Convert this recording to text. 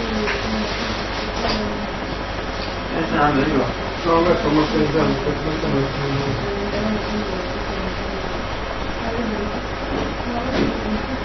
但是还没有。 那为什么现在你会这么说呢？